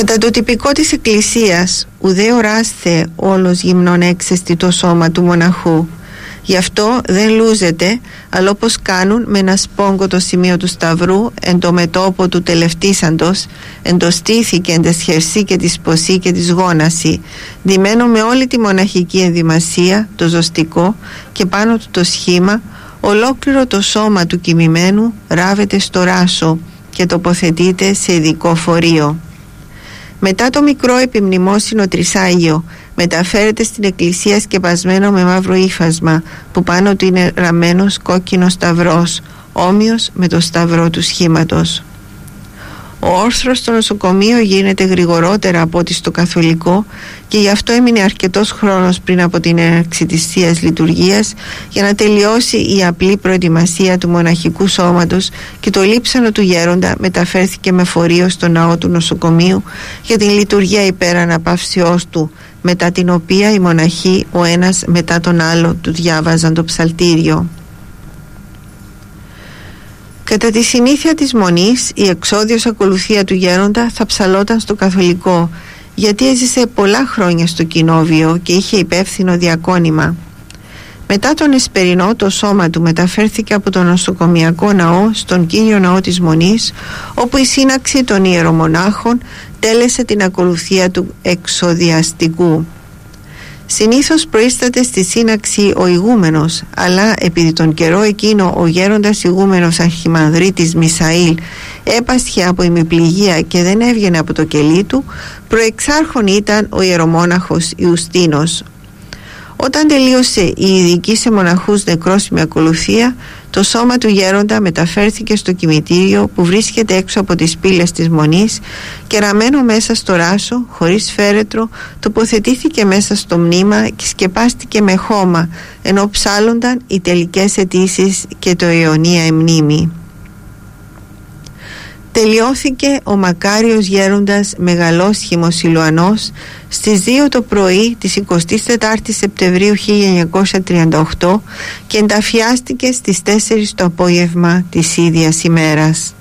Κατά το τυπικό της Εκκλησίας, ουδέ οράσθε όλος γυμνών έξεστη το σώμα του μοναχού. Γι' αυτό δεν λούζεται, αλλά όπως κάνουν με ένα σπόγκο το σημείο του σταυρού εν το μετώπο του τελευτήσαντος, εν το στήθη και εν τες χερσί και τη σποσί και της γόναση, ντυμένο με όλη τη μοναχική ενδυμασία, το ζωστικό, και πάνω του το σχήμα, ολόκληρο το σώμα του κοιμημένου ράβεται στο ράσο και τοποθετείται σε ειδικό φορείο. Μετά το μικρό επιμνημόσυνο τρισάγιο μεταφέρεται στην εκκλησία σκεπασμένο με μαύρο ύφασμα, που πάνω του είναι ραμμένος κόκκινος σταυρός, όμοιος με το σταυρό του σχήματος. Ο όρθρος στο νοσοκομείο γίνεται γρηγορότερα από ό,τι στο καθολικό και γι' αυτό έμεινε αρκετός χρόνος πριν από την έναρξη της Θείας Λειτουργίας για να τελειώσει η απλή προετοιμασία του μοναχικού σώματος, και το λείψανο του γέροντα μεταφέρθηκε με φορείο στο ναό του νοσοκομείου για την λειτουργία υπέρ αναπαύσεώς του, μετά την οποία οι μοναχοί ο ένας μετά τον άλλο του διάβαζαν το ψαλτήριο. Κατά τη συνήθεια της μονής, η εξόδιος ακολουθία του γέροντα θα ψαλόταν στο καθολικό, γιατί έζησε πολλά χρόνια στο κοινόβιο και είχε υπεύθυνο διακόνημα. Μετά τον Εσπερινό, το σώμα του μεταφέρθηκε από τον νοσοκομιακό ναό στον Κύριο Ναό της Μονής, όπου η σύναξη των ιερομονάχων τέλεσε την ακολουθία του εξοδιαστικού. Συνήθως προείσταται στη σύναξη ο ηγούμενος, αλλά επειδή τον καιρό εκείνο ο γέροντας ηγούμενος Αρχιμανδρίτης Μισαήλ έπασχε από ημιπληγία και δεν έβγαινε από το κελί του, προεξάρχον ήταν ο ιερομόναχος Ιουστίνος. Όταν τελείωσε η ειδική σε μοναχούς νεκρόσιμη ακολουθία, το σώμα του γέροντα μεταφέρθηκε στο κημητήριο που βρίσκεται έξω από τις πύλες της Μονής και ραμμένο μέσα στο ράσο, χωρίς φέρετρο, τοποθετήθηκε μέσα στο μνήμα και σκεπάστηκε με χώμα, ενώ ψάλλονταν οι τελικές αιτήσεις και το αιωνία μνήμη. Τελειώθηκε ο μακάριος γέροντας Μεγαλόσχημος Σιλουανός στις 2 το πρωί της 24ης Σεπτεμβρίου 1938 και ενταφιάστηκε στις 4 το απόγευμα της ίδιας ημέρας.